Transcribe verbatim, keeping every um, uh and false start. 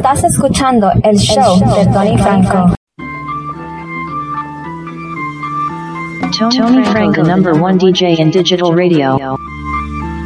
Estás escuchando el show de Tony Franco. Tony Franco, number one D J in digital radio.